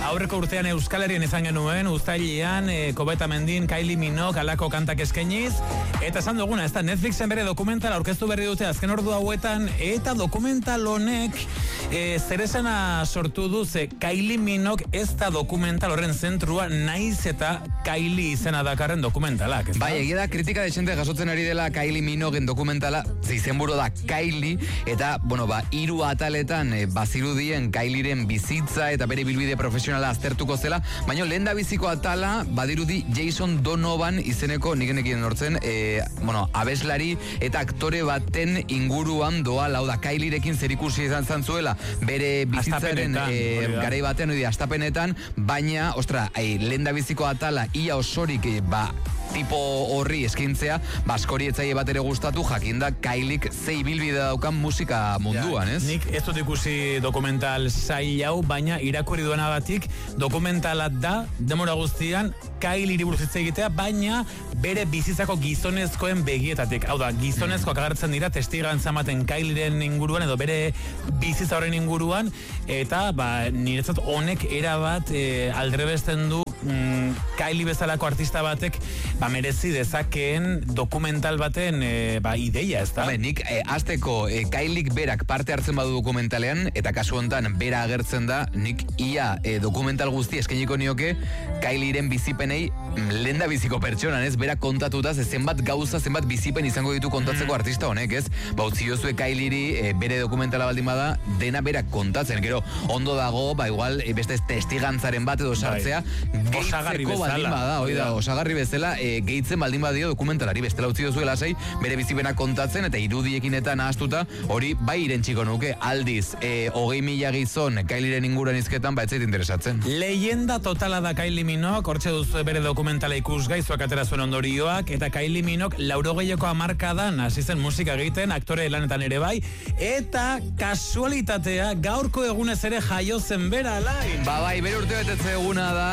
aurreko urtean Euskal Herrian izan genuen, uztailean, Kobeta Mendin, Kylie Minogue, alako kantak eskainiz, eta esan duguna, ez da Netflixen bere dokumental aurkeztu berri dute azken ordu hauetan, eta dokumental honek zer esana sortu du, ze Kylie Minogue ez da dokumental horren zentrua, naiz eta Kylie izena dakarren dokumentalak, ez da? Bai, egia da, kritika desente jasotzen ari dela Kylie Minogueen dokumentala, izenburu da Kylie, eta, bueno, hiru ataletan bazirudien Kylieren bizitza eta bere bilbide profesionala aztertuko zela, baina lehen da biziko atala badirudi Jason Donovan izeneko nigenekien nortzen, abeslari eta aktore baten inguruan doa, lau da Kylirekin zerikusi izan zuela, bere bizitzaren garai batean, astapenetan, baina, lehen da biziko atala ia osorik, tipo horri eskintzea, askori etzaile bat ere gustatu, jakinda Kylik zei bilbide daukan musika munduan, ez? Nik ez dut ikusi dokumental sail hau, baina irakurri duenagatik dokumentala da, demora guztian, Kylie buruz hitz egitea, baina bere bizitzako gizonezkoen begietatik. Hau da, gizonezkoak agertzen dira testigantza ematen Kylieren inguruan edo bere bizitza horren inguruan, eta niretzat honek erabat aldrebesten du Kylie bezalako artista batek merezi dezakeen dokumental baten ideia, ez da? Nik azteko Kylik berak parte hartzen badu dokumentalean, eta kasu hontan bera agertzen da, nik ia dokumental guzti eskainiko nioke Kylieren bizipenei lenda biziko pertsonan, ez? Bera kontatuta, zenbat gauza, zenbat bizipen izango ditu kontatzeko artista honek, ez? Utziozue Kyliri bere dokumentala baldin bada, dena berak kontatzen, gero ondo dago, igual beste testigantzaren bat edo sartzea, gehitzeko baldin bada, osagarri bezala, gehitzen baldin badio dokumentalari, bestela utzi duzue lasai, bere bizipena kontatzen, eta irudiekin eta nahaztuta, hori bai irentxiko nuke, aldiz, 20.000 gizon Kyliren inguruan izketan, ez zait interesatzen. Leyenda totala da Kylie Minogue, hortxe duzu bere dokumentala ikusgai, zuak atera zuen ondorioak, eta Kylie Minogue 80ko hamarkadan hasi zen musika egiten, aktore lanetan ere bai, eta kasualitatea gaurko egunez ere jaio zen bera, alain. Bai, bere urte betetze eguna da,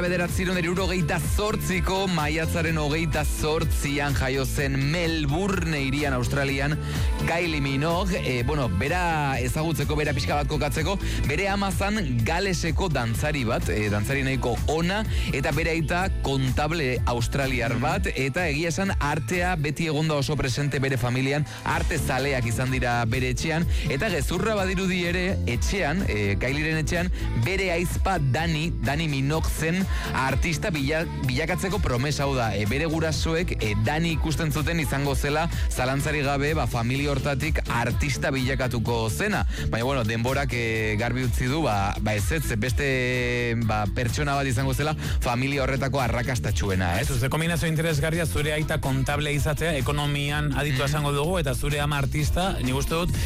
1968ko maiatzaren 28an jaio zen Melbourne irian Australian Kylie Minogue, bera ezagutzeko, bera pixka bat kokatzeko, bere amazan galeseko dantzari bat, dantzari nahiko ona, eta bere aita kontable australiar bat, eta egia esan artea beti egonda oso presente bere familian, arte zaleak izan dira bere etxean, eta gezurra badirudi ere etxean, Kylieren etxean, bere aizpa Dani Minogue zen artista bilakatzeko promesa, hau da, bere gurasoek Dani ikusten zuten izango zela zalantzari gabe, familia hortatik artista bilakatuko zena. Baina, denborak garbi utzi du, ez beste pertsona bat izango zela familia horretako arrakastatxuena, ez? Ze kombinazio interesgarria zure aita kontable izatea, ekonomian aditua esango dugu, eta zure ama artista, nik uste dut,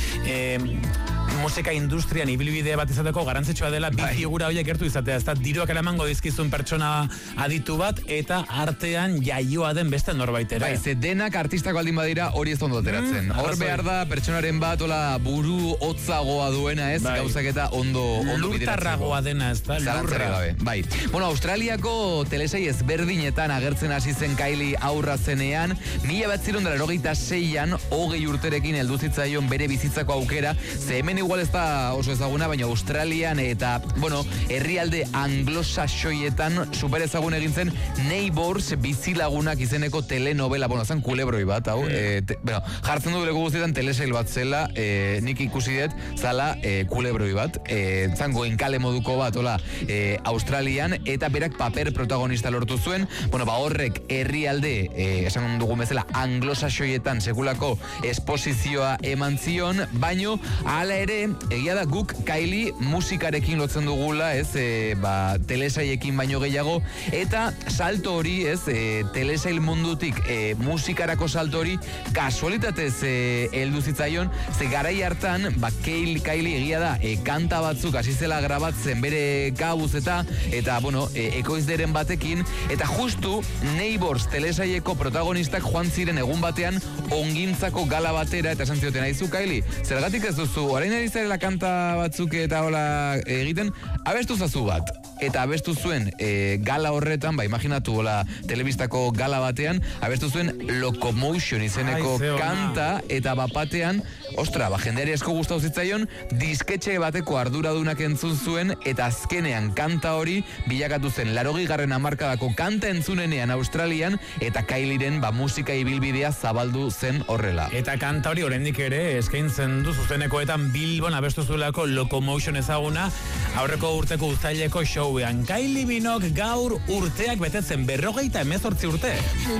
musika industrian ibilbide bat izateko garantzitsua dela bi figura horiek gertu izatea, ez da diruak eramango dizkizun pertsona aditu bat, eta artean jaioa den beste norbait ere. Ze denak artistako aldin badira hori ez ondo ateratzen. Hor behar da pertsonaren bat buru hotzagoa duena, ez? Gauzak eta ondo bideratzeko. Lurtarragoa dena, ez da? Zalantzare gabe, Australiako telesai ezberdinetan agertzen hasi zen Kylie aurra zenean, 1986an 20 urterekin heldu zitzaion bere bizitzako aukera, ze hemen igual ez da oso ezaguna, baina Australian eta, herrialde anglosaxoietan super ezagun egin zen Neighbors bizilagunak izeneko telenovela, zan kulebroi bat, hau, jartzen du lego guztietan telesail bat zela, nik ikusi dut, zala kulebroi bat, zan goenkale moduko bat, Australian, eta berak paper protagonista lortu zuen, horrek herrialde, esan dugun bezala, anglosaxoietan sekulako esposizioa eman zion, baino, hala ere, egia da guk Kylie musikarekin lotzen dugula, ez, telesaiekin baino gehiago, eta salto hori, ez, telesail mundutik musikarako salto hori kasualitatez heldu zitzaion, ze garai hartan, Kylie egia da, kanta batzuk hasi zela grabatzen bere kabuz eta ekoizderen batekin, eta justu Neighbors telesaieko protagonistak joan ziren egun batean ongintzako gala batera, eta esan zioten, aizu Kylie, zergatik ez duzu, orain ari zarela kanta batzuk eta hola egiten, abestu zazu bat. eta abestu zuen gala horretan, imaginatu hola telebistako gala batean, abestu zuen Locomotion izeneko kanta, eta bapatean, jendeari asko gustatu zitzaion, disketxe bateko arduradunak entzun zuen, eta azkenean kanta hori bilakatu zen 80. hamarkadako kanta entzunenean Australian, eta Kylieren musika ibilbidea zabaldu zen horrela. Eta kanta hori oraindik ere eskaintzen du zuzenekoetan Bilbon abestu zuelako Locomotion ezaguna aurreko urteko uztaileko showean. Kylie Minogue gaur urteak betetzen 58 urte.